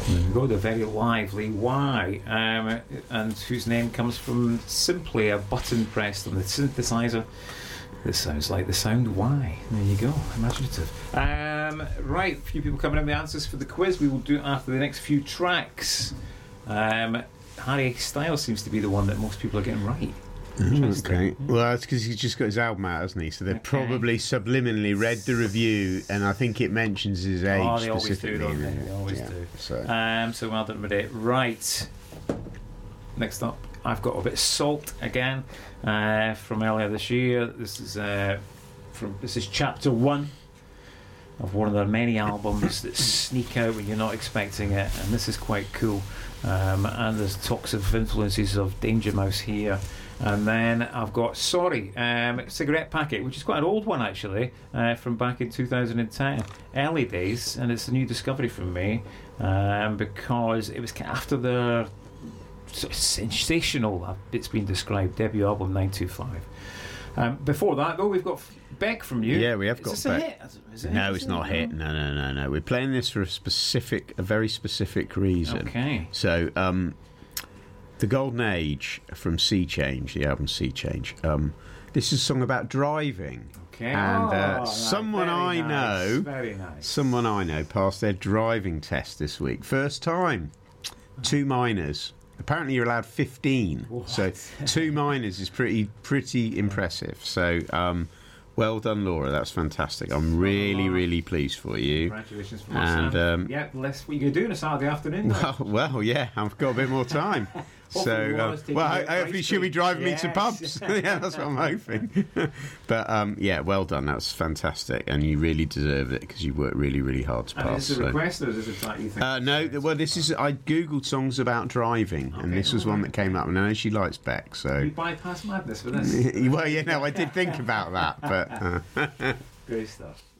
There we go, the very lively Y, and whose name comes from simply a button pressed on the synthesizer. This sounds like the sound Y. There you go, imaginative. Right, a few people coming in with answers for the quiz. We will do it after the next few tracks. Harry Styles seems to be the one that most people are getting right. Okay. Well, that's because he's just got his album out, hasn't he? So they've probably subliminally read the review, and I think it mentions his age. Oh, they always do, specifically. don't they? They always do. So well done with it. Right. Next up, I've got a bit of Salt again from earlier this year. This is chapter 1 of one of their many albums that sneak out when you're not expecting it, and this is quite cool. And there's talks of influences of Danger Mouse here. And then I've got Sorry, Cigarette Packet, which is quite an old one actually, from back in 2010, early days, and it's a new discovery from me, because it was after their sort of sensational, it's been described, debut album 925. Before that though, we've got Beck from you. Yeah, we have got A Beck. hit? Is it No, it's not a hit. No. We're playing this for a very specific reason. Okay. So, The Golden Age from Sea Change, the album Sea Change. This is a song about driving. Okay. And someone I know, very nice. someone I know passed their driving test this week. First time. 2 minors. Apparently you're allowed 15. What? So 2 minors is pretty impressive. So well done, Laura. That's fantastic. I'm really pleased for you. Congratulations from us. And yeah, what are you going to do on a Saturday afternoon? Well, yeah, I've got a bit more time. So, hopefully she'll be driving me to pubs. Yeah, that's what I'm hoping. But yeah, well done. That's fantastic, and you really deserve it because you worked really hard to pass. Is this a request, or is this a track you think? No. Well, this is. I googled songs about driving, and this was one that came up. And I know she likes Beck, so you bypass madness with this. Well, yeah, no, I did think about that, but great stuff.